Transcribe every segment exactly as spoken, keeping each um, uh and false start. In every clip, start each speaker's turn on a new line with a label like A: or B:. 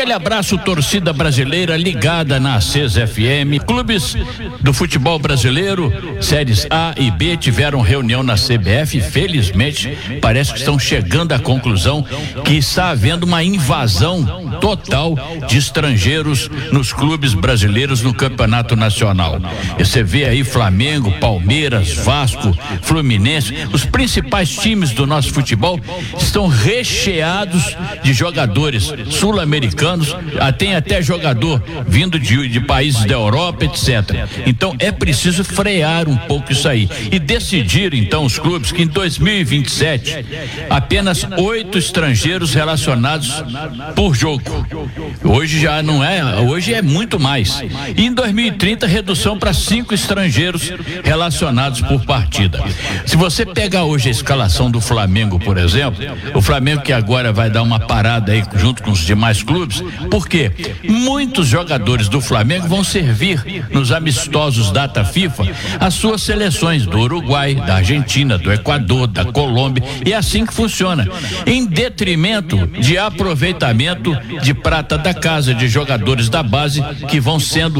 A: Aquele abraço, torcida brasileira ligada na Acesa F M. Clubes do futebol brasileiro, séries A e B, tiveram reunião na C B F. Felizmente, parece que estão chegando à conclusão que está havendo uma invasão total de estrangeiros nos clubes brasileiros no campeonato nacional. Você vê aí Flamengo, Palmeiras, Vasco, Fluminense, os principais times do nosso futebol estão recheados de jogadores sul-americanos, tem até jogador vindo de, de países da Europa, etcétera. Então é preciso frear um pouco isso aí e decidir então os clubes que em dois mil e vinte e sete apenas oito estrangeiros relacionados por jogo. Hoje já não é, hoje é muito mais. E em dois mil e trinta redução para cinco estrangeiros relacionados por partida. Se você pegar hoje a escalação do Flamengo, por exemplo, o Flamengo que agora vai dar uma parada aí junto com os demais clubes, porque muitos jogadores do Flamengo vão servir nos amistosos data FIFA as suas seleções do Uruguai, da Argentina, do Equador, da Colômbia, e é assim que funciona, em detrimento de aproveitamento de prata da casa, de jogadores da base que vão sendo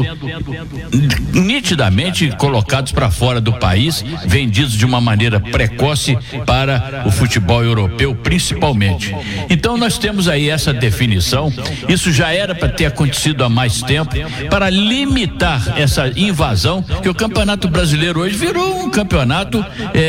A: nitidamente colocados para fora do país, vendidos de uma maneira precoce para o futebol europeu principalmente. Então nós temos aí essa definição, isso já era para ter acontecido há mais tempo, para limitar essa invasão, que o Campeonato Brasileiro hoje virou um campeonato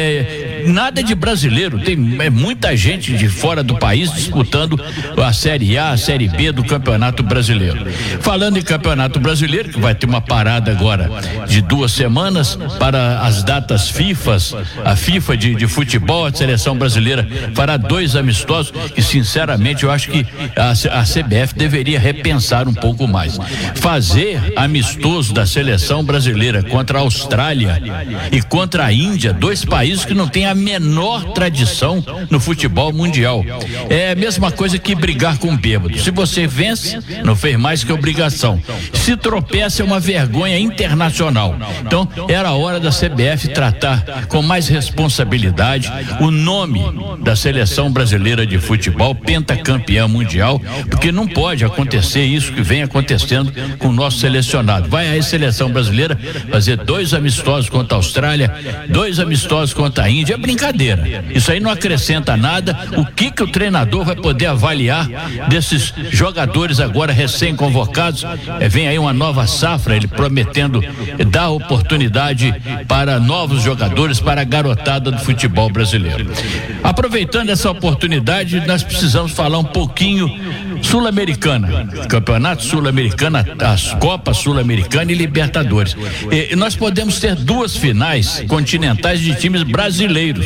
A: é, nada de brasileiro, tem é, muita gente de fora do país disputando a Série A, a Série B do Campeonato Brasileiro. Falando em Campeonato Brasileiro, que vai ter uma parada agora de duas semanas para as datas FIFAs, a FIFA de, de futebol, a seleção brasileira fará dois amistosos que sinceramente eu acho que a, a C B F deveria repensar um pouco mais. Fazer amistoso da seleção brasileira contra a Austrália e contra a Índia, dois países que não têm a menor tradição no futebol mundial. É a mesma coisa que brigar com bêbado. Se você vence, não fez mais que obrigação. Se tropeça, é uma vergonha internacional. Então, era a hora da C B F tratar com mais responsabilidade o nome da seleção brasileira de futebol, pentacampeã mundial, porque não pode acontecer isso que vem acontecendo com o nosso selecionado. Vai a seleção brasileira fazer dois amistosos contra a Austrália, dois amistosos contra a Índia, é brincadeira. Isso aí não acrescenta nada. O que que o treinador vai poder avaliar desses jogadores agora recém-convocados? É, vem aí uma nova safra, ele prometendo dar oportunidade para novos jogadores, para a garotada do futebol brasileiro. Aproveitando essa oportunidade, nós precisamos falar um pouquinho Sul-Americana, Campeonato Sul-Americana, as Copas Sul-Americana e Libertadores. E, nós podemos ter duas finais continentais de times brasileiros.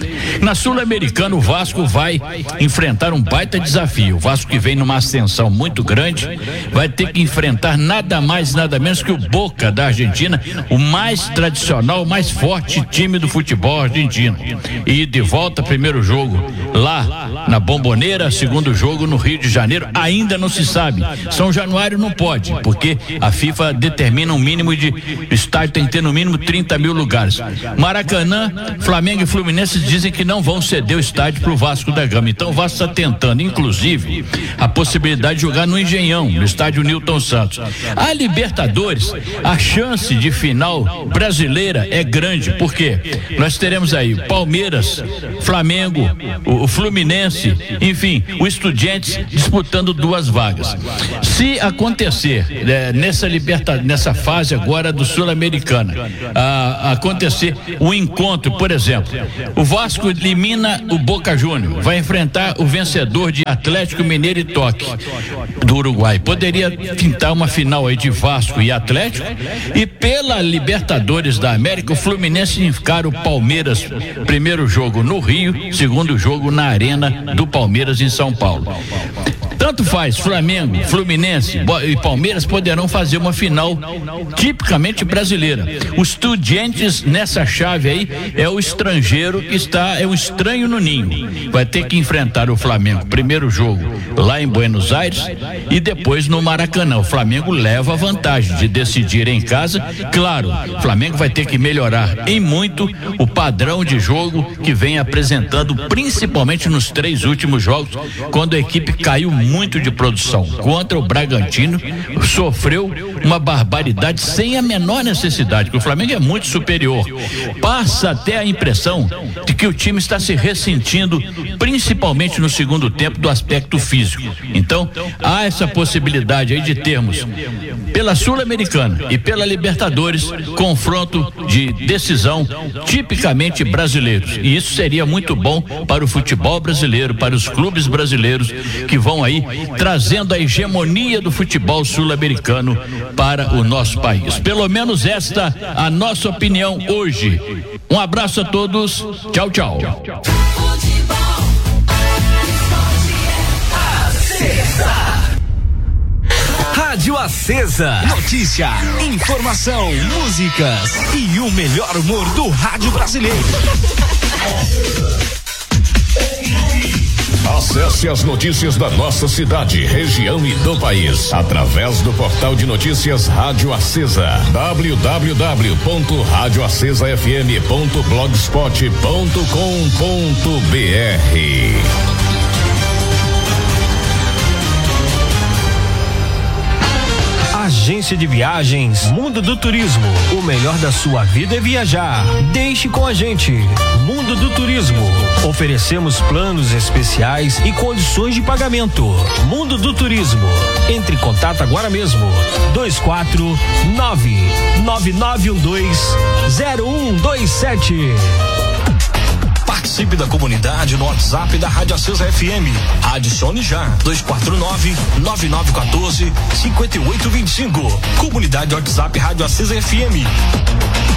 A: Na Sul-Americana, o Vasco vai enfrentar um baita desafio. O Vasco, que vem numa ascensão muito grande, vai ter que enfrentar nada mais, nada menos que o Boca da Argentina, o mais tradicional, o mais forte time do futebol argentino. E de volta, primeiro jogo lá na Bombonera, segundo jogo no Rio de Janeiro, ainda não se sabe. São Januário não pode, porque a FIFA determina um mínimo de, o estádio tem que ter no mínimo trinta mil lugares. Maracanã, Flamengo e Fluminense dizem que não vão ceder o estádio para o Vasco da Gama. Então o Vasco está tentando, inclusive, a possibilidade de jogar no Engenhão, no estádio Newton Santos. A Libertadores, a chance de final brasileira é grande, porque nós teremos aí Palmeiras, Flamengo, o, o Fluminense, enfim, o Estudiantes disputando duas vagas. Se acontecer é, nessa liberta, nessa fase agora do Sul-Americana, a, acontecer um encontro, por exemplo, o Vasco elimina o Boca Júnior, vai enfrentar o vencedor de Atlético Mineiro e Toque do Uruguai. Poderia pintar uma final aí de Vasco e Atlético, e pela Libertadores da América, o Fluminense encara o Palmeiras, primeiro jogo no Rio, segundo jogo na Arena do Palmeiras em São Paulo. Tanto faz, Flamengo, Fluminense e Palmeiras poderão fazer uma final tipicamente brasileira. Os Estudiantes nessa chave aí é o estrangeiro que está, é um estranho no ninho. Vai ter que enfrentar o Flamengo, primeiro jogo lá em Buenos Aires e depois no Maracanã. O Flamengo leva a vantagem de decidir em casa. Claro, o Flamengo vai ter que melhorar em muito o padrão de jogo que vem apresentando, principalmente nos três últimos jogos, quando a equipe caiu muito muito de produção. Contra o Bragantino, sofreu uma barbaridade sem a menor necessidade, porque o Flamengo é muito superior. Passa até a impressão de que o time está se ressentindo, principalmente no segundo tempo, do aspecto físico. Então, há essa possibilidade aí de termos, pela Sul-Americana e pela Libertadores, confronto de decisão tipicamente brasileiros. E isso seria muito bom para o futebol brasileiro, para os clubes brasileiros que vão aí trazendo a hegemonia do futebol sul-americano para o nosso país. Pelo menos esta a nossa opinião hoje. Um abraço a todos. Tchau, tchau.
B: Rádio Acesa. Notícia, informação, músicas e o melhor humor do rádio brasileiro.
C: Acesse as notícias da nossa cidade, região e do país através do portal de notícias Rádio Acesa, w w w ponto rádio acesa f m ponto blogspot ponto com ponto b r.
B: Agência de Viagens Mundo do Turismo. O melhor da sua vida é viajar. Deixe com a gente. Mundo do Turismo. Oferecemos planos especiais e condições de pagamento. Mundo do Turismo. Entre em contato agora mesmo. dois quatro nove nove nove um dois zero um dois sete. Participe da comunidade no WhatsApp da Rádio Acesa F M. Adicione já dois quatro nove nove nove um quatro cinco oito dois cinco. Comunidade WhatsApp Rádio Acesa F M.